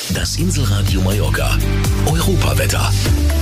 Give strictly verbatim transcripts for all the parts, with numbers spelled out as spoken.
Das Inselradio Mallorca. Europawetter.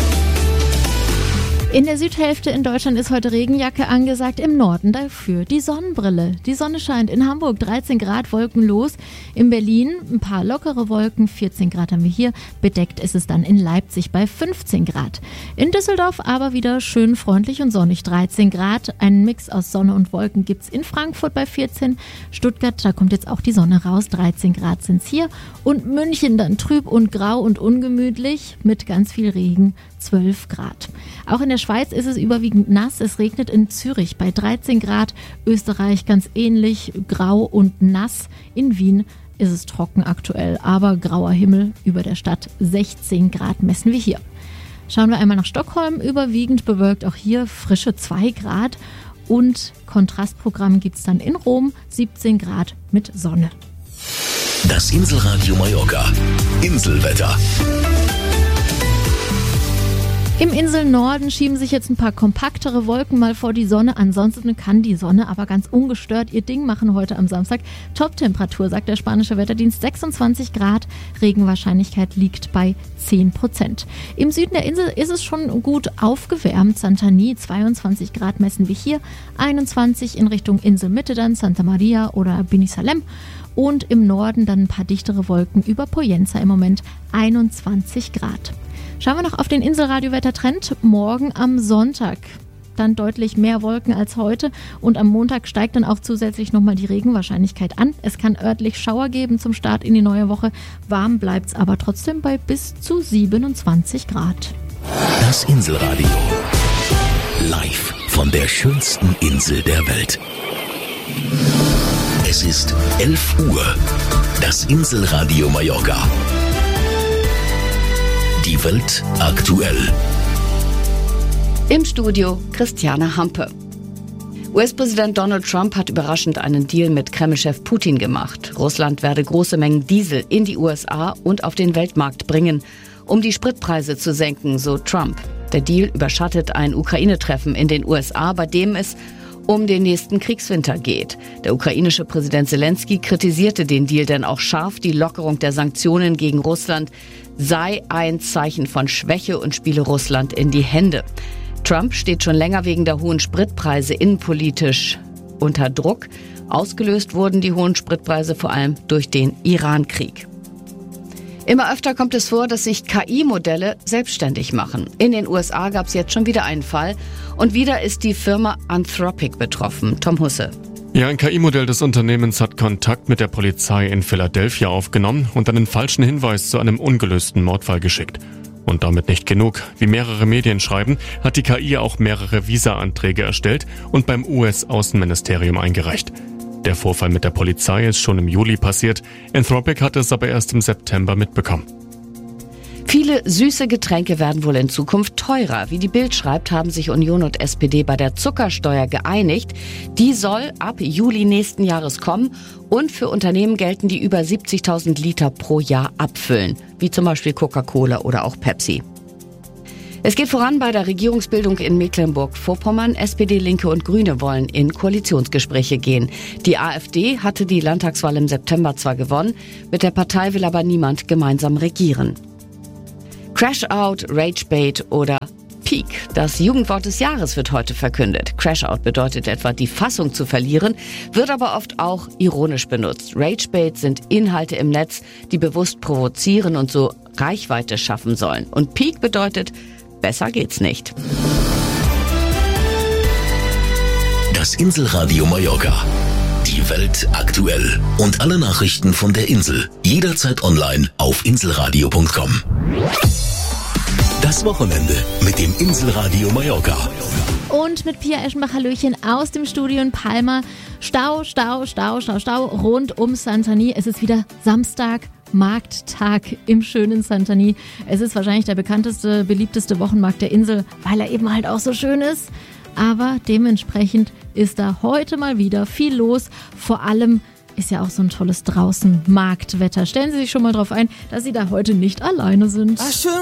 In der Südhälfte in Deutschland ist heute Regenjacke angesagt, im Norden dafür die Sonnenbrille. Die Sonne scheint in Hamburg, dreizehn Grad, wolkenlos. In Berlin ein paar lockere Wolken, vierzehn Grad haben wir hier. Bedeckt ist es dann in Leipzig bei fünfzehn Grad. In Düsseldorf aber wieder schön freundlich und sonnig, dreizehn Grad. Einen Mix aus Sonne und Wolken gibt's in Frankfurt bei vierzehn. Stuttgart, da kommt jetzt auch die Sonne raus, dreizehn Grad sind's hier. Und München dann trüb und grau und ungemütlich mit ganz viel Regen, zwölf Grad. Auch in der Schweiz ist es überwiegend nass. Es regnet in Zürich bei dreizehn Grad. Österreich ganz ähnlich, grau und nass. In Wien ist es trocken aktuell, aber grauer Himmel über der Stadt. sechzehn Grad messen wir hier. Schauen wir einmal nach Stockholm. Überwiegend bewölkt, auch hier frische zwei Grad. Und Kontrastprogramm gibt es dann in Rom, siebzehn Grad mit Sonne. Das Inselradio Mallorca. Inselwetter. Im Inselnorden schieben sich jetzt ein paar kompaktere Wolken mal vor die Sonne. Ansonsten kann die Sonne aber ganz ungestört ihr Ding machen heute am Samstag. Top-Temperatur, sagt der spanische Wetterdienst, sechsundzwanzig Grad. Regenwahrscheinlichkeit liegt bei zehn Prozent. Im Süden der Insel ist es schon gut aufgewärmt. Santani, zweiundzwanzig Grad messen wir hier. einundzwanzig in Richtung Inselmitte dann, Santa Maria oder Binisalem. Und im Norden dann ein paar dichtere Wolken über Poyenza im Moment, einundzwanzig Grad. Schauen wir noch auf den Inselradio-Wettertrend. Morgen am Sonntag dann deutlich mehr Wolken als heute und am Montag steigt dann auch zusätzlich nochmal die Regenwahrscheinlichkeit an. Es kann örtlich Schauer geben zum Start in die neue Woche. Warm bleibt es aber trotzdem bei bis zu siebenundzwanzig Grad. Das Inselradio. Live von der schönsten Insel der Welt. Es ist elf Uhr. Das Inselradio Mallorca. Die Welt aktuell. Im Studio Christiane Hampe. U S-Präsident Donald Trump hat überraschend einen Deal mit Kreml-Chef Putin gemacht. Russland werde große Mengen Diesel in die U S A und auf den Weltmarkt bringen, um die Spritpreise zu senken, so Trump. Der Deal überschattet ein Ukraine-Treffen in den U S A, bei dem es um den nächsten Kriegswinter geht. Der ukrainische Präsident Zelensky kritisierte den Deal denn auch scharf. Die Lockerung der Sanktionen gegen Russland sei ein Zeichen von Schwäche und spiele Russland in die Hände. Trump steht schon länger wegen der hohen Spritpreise innenpolitisch unter Druck. Ausgelöst wurden die hohen Spritpreise vor allem durch den Iran-Krieg. Immer öfter kommt es vor, dass sich K I-Modelle selbstständig machen. In den U S A gab es jetzt schon wieder einen Fall. Und wieder ist die Firma Anthropic betroffen. Tom Husse. Ja, ein K I-Modell des Unternehmens hat Kontakt mit der Polizei in Philadelphia aufgenommen und einen falschen Hinweis zu einem ungelösten Mordfall geschickt. Und damit nicht genug. Wie mehrere Medien schreiben, hat die K I auch mehrere Visa-Anträge erstellt und beim U S-Außenministerium eingereicht. Der Vorfall mit der Polizei ist schon im Juli passiert. Anthropic hat es aber erst im September mitbekommen. Viele süße Getränke werden wohl in Zukunft teurer. Wie die Bild schreibt, haben sich Union und S P D bei der Zuckersteuer geeinigt. Die soll ab Juli nächsten Jahres kommen und für Unternehmen gelten, die über siebzigtausend Liter pro Jahr abfüllen, wie zum Beispiel Coca-Cola oder auch Pepsi. Es geht voran bei der Regierungsbildung in Mecklenburg-Vorpommern. S P D, Linke und Grüne wollen in Koalitionsgespräche gehen. Die AfD hatte die Landtagswahl im September zwar gewonnen, mit der Partei will aber niemand gemeinsam regieren. Crash-Out, Rage-Bait oder Peak. Das Jugendwort des Jahres wird heute verkündet. Crash-Out bedeutet etwa, die Fassung zu verlieren, wird aber oft auch ironisch benutzt. Rage-Bait sind Inhalte im Netz, die bewusst provozieren und so Reichweite schaffen sollen. Und Peak bedeutet, besser geht's nicht. Das Inselradio Mallorca. Die Welt aktuell. Und alle Nachrichten von der Insel. Jederzeit online auf inselradio punkt com. Das Wochenende mit dem Inselradio Mallorca. Und mit Pia Eschenbach, Hallöchen aus dem Studio in Palma. Stau, Stau, Stau, Stau, Stau rund um Santani. Es ist wieder Samstag, Markttag im schönen Santani. Es ist wahrscheinlich der bekannteste, beliebteste Wochenmarkt der Insel, weil er eben halt auch so schön ist. Aber dementsprechend ist da heute mal wieder viel los. Vor allem ist ja auch so ein tolles draußen Marktwetter. Stellen Sie sich schon mal drauf ein, dass Sie da heute nicht alleine sind.